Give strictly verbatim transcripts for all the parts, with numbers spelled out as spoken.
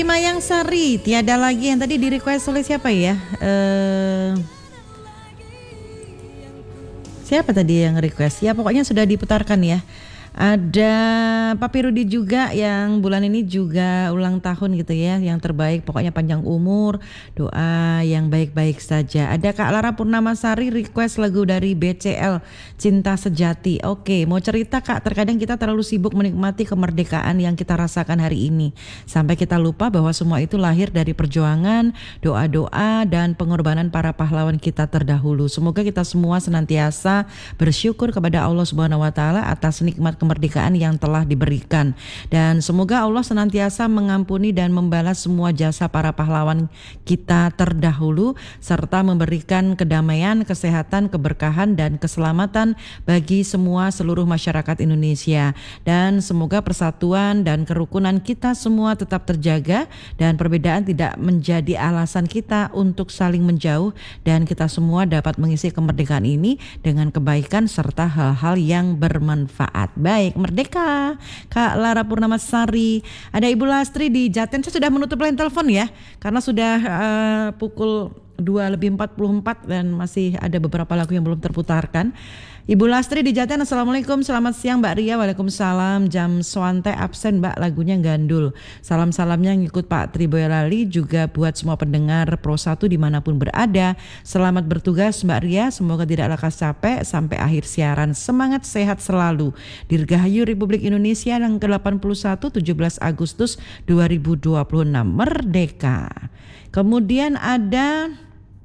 Mayang Sari, tiada lagi yang tadi di request oleh siapa ya? Eh, siapa tadi yang request? Ya pokoknya sudah diputarkan ya. Ada Papi Rudi juga yang bulan ini juga ulang tahun gitu ya. Yang terbaik pokoknya panjang umur, doa yang baik-baik saja. Ada Kak Lara Purnamasari request lagu dari B C L Cinta Sejati. Oke, mau cerita Kak, terkadang kita terlalu sibuk menikmati kemerdekaan yang kita rasakan hari ini sampai kita lupa bahwa semua itu lahir dari perjuangan, doa-doa dan pengorbanan para pahlawan kita terdahulu. Semoga kita semua senantiasa bersyukur kepada Allah Subhanahu wa taala atas nikmat kemerdekaan yang telah diberikan, dan semoga Allah senantiasa mengampuni dan membalas semua jasa para pahlawan kita terdahulu serta memberikan kedamaian, kesehatan, keberkahan dan keselamatan bagi semua seluruh masyarakat Indonesia, dan semoga persatuan dan kerukunan kita semua tetap terjaga dan perbedaan tidak menjadi alasan kita untuk saling menjauh, dan kita semua dapat mengisi kemerdekaan ini dengan kebaikan serta hal-hal yang bermanfaat. Baik, merdeka Kak Lara Purnamasari. Ada Ibu Lastri di Jaten. Saya sudah menutup line telepon ya, karena sudah uh, pukul dua lebih empat puluh empat dan masih ada beberapa lagu yang belum terputarkan. Ibu Lastri di Jaten, Assalamualaikum, selamat siang Mbak Ria. Waalaikumsalam. Jam Swante absen Mbak, lagunya gandul. Salam-salamnya ngikut Pak Tri Boyolali, juga buat semua pendengar Pro satu dimanapun berada. Selamat bertugas Mbak Ria, semoga tidak lekas capek sampai akhir siaran. Semangat, sehat selalu. Dirgahayu Republik Indonesia yang ke delapan puluh satu, tujuh belas Agustus dua ribu dua puluh enam, merdeka. Kemudian ada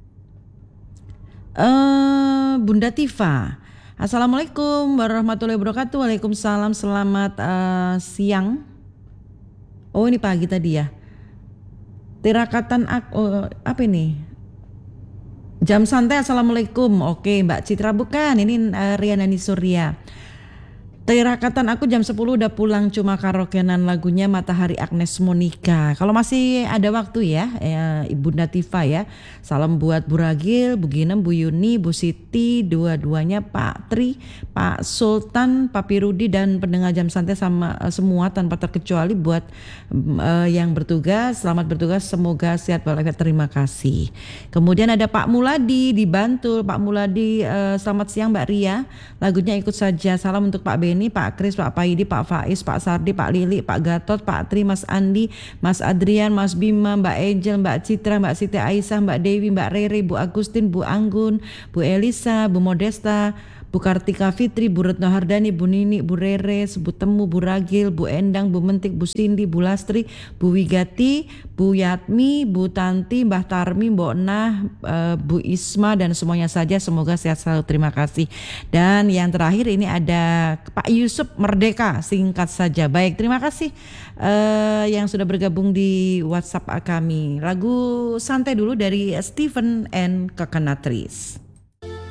uh, Bunda Tifa. Assalamualaikum warahmatullahi wabarakatuh. Waalaikumsalam, selamat uh, siang. Oh ini pagi tadi ya. Tirakatan oh, apa ini? Jam santai, Assalamualaikum. Oke Mbak Citra, bukan, ini uh, Rianani Surya. Tirakatan aku jam sepuluh udah pulang, cuma karaokean lagunya Matahari Agnes Monica. Kalau masih ada waktu ya, ya Ibu Natifa ya. Salam buat Bu Ragil, Bu Ginem, Bu Yuni, Bu Siti, dua-duanya Pak Tri, Pak Sultan, Papi Rudi dan pendengar jam santai sama uh, semua tanpa terkecuali buat uh, yang bertugas. Selamat bertugas, semoga sehat walafiat. Terima kasih. Kemudian ada Pak Muladi di Bantul. Pak Muladi, uh, selamat siang Mbak Ria. Lagunya ikut saja. Salam untuk Pak Beni, Pak Kris, Pak Paidi, Pak Faiz, Pak Sardi, Pak Lili, Pak Gatot, Pak Tri, Mas Andi, Mas Adrian, Mas Bima, Mbak Angel, Mbak Citra, Mbak Siti Aisyah, Mbak Dewi, Mbak Rere, Bu Agustin, Bu Anggun, Bu Elisa, Bu Modesta, Bu Kartika Fitri, Bu Retno Hardani, Bu Nini, Bu Rere, Bu Temu, Bu Ragil, Bu Endang, Bu Mentik, Bu Cindy, Bu Lastri, Bu Wigati, Bu Yatmi, Bu Tanti, Mbah Tarmi, Mbok Nah, Bu Isma dan semuanya saja, semoga sehat selalu. Terima kasih. Dan yang terakhir ini ada Pak Yusuf, merdeka, singkat saja. Baik, terima kasih uh, yang sudah bergabung di WhatsApp kami. Lagu santai dulu dari Stephen and Kakanatris.